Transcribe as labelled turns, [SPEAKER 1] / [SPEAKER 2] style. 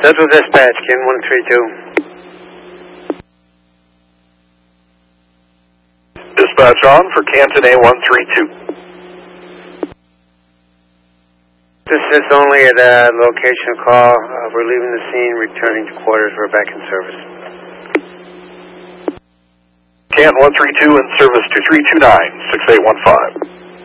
[SPEAKER 1] Central Dispatch, Canton 132.
[SPEAKER 2] Dispatch on for Canton A132.
[SPEAKER 1] This is only at a location call. We're leaving the scene, returning to quarters. We're back in service.
[SPEAKER 2] Canton 132 in service to 329, 6815.